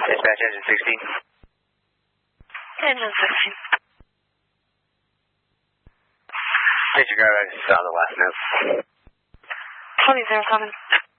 Dispatch engine 16. Engine 16. Disregard, I just saw the last note. 2007.